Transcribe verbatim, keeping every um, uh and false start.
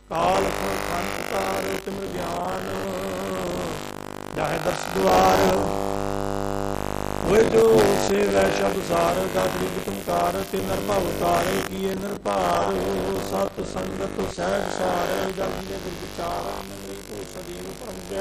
ਕਾਲ ਖੰਤ ਤਾਰ ਤਿਮਰ ਗਿਆਨ ਜਾਹੇ ਦਰਸ ਦੁਆਰ ਹੋਏ ਜੋ ਸੇਵੈ ਸ਼ਬਦ ਸਾਰ ਦਾਤਰੀ ਤੁਮਕਾਰ ਤੇ ਨਰਮਾ ਉਤਾਰੇ ਕੀਏ ਨਿਰਭਾਰ ਸਤ ਸੰਗਤ ਸਹਿਜ ਸਾਰ ਜਗ ਦੇ ਗੁਰ ਵਿਚਾਰ ਮਨਿ ਕੋ ਸਦੀਵ ਪਰਮ